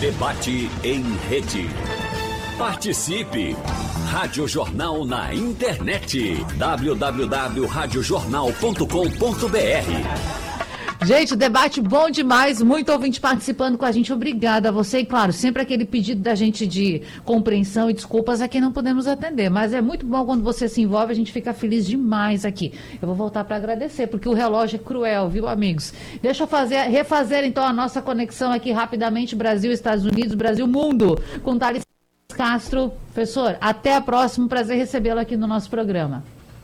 Debate em rede. Participe! Rádio Jornal na internet. www.radiojornal.com.br. Gente, debate bom demais, muito ouvinte participando com a gente, obrigada a você, e claro, sempre aquele pedido da gente de compreensão e desculpas a quem não podemos atender, mas é muito bom quando você se envolve, a gente fica feliz demais aqui. Eu vou voltar para agradecer, porque o relógio é cruel, viu, amigos? Deixa eu refazer então a nossa conexão aqui rapidamente, Brasil, Estados Unidos, Brasil, mundo, com Thales Castro. Professor, até a próxima, prazer recebê-lo aqui no nosso programa.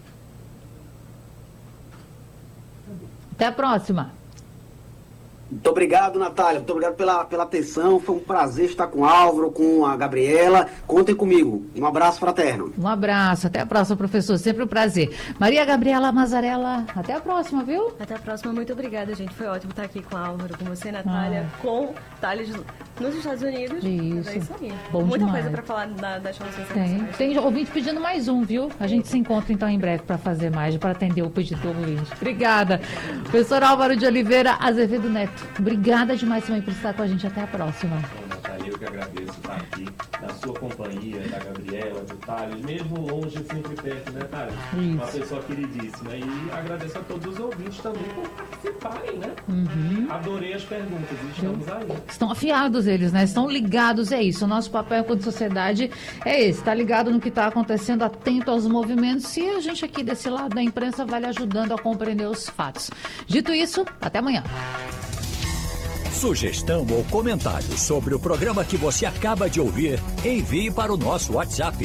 Até a próxima. Muito obrigado, Natália. Muito obrigado pela atenção. Foi um prazer estar com o Álvaro, com a Gabriela. Contem comigo. Um abraço fraterno. Um abraço. Até a próxima, professor. Sempre um prazer. Maria Gabriela Mazzarella, até a próxima, viu? Até a próxima. Muito obrigada, gente. Foi ótimo estar aqui com o Álvaro, com você, Natália, com Thales nos Estados Unidos. Isso. É isso aí. Bom Muita demais. coisa para falar das relações internacionais. Tem ouvinte pedindo mais um, viu? A gente se encontra então em breve para fazer mais, para atender o pedido do ouvinte. Obrigada. Professor Álvaro de Oliveira Azevedo Neto. Obrigada demais também por estar com a gente. Até a próxima. Natália, eu que agradeço estar aqui na sua companhia, da Gabriela, do Thales, mesmo longe, sempre perto, né, Thales? Uma pessoa queridíssima. E agradeço a todos os ouvintes também por participarem, né? Adorei as perguntas e estamos aí. Estão afiados eles, né? Estão ligados, é isso. O nosso papel enquanto sociedade é esse. Está ligado no que está acontecendo, atento aos movimentos. E a gente aqui desse lado da imprensa vai lhe ajudando a compreender os fatos. Dito isso, até amanhã. Sugestão ou comentário sobre o programa que você acaba de ouvir, envie para o nosso WhatsApp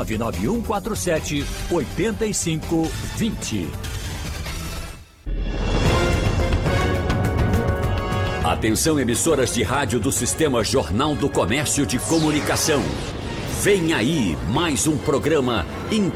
99147-8520. Atenção, emissoras de rádio do Sistema Jornal do Comércio de Comunicação. Vem aí mais um programa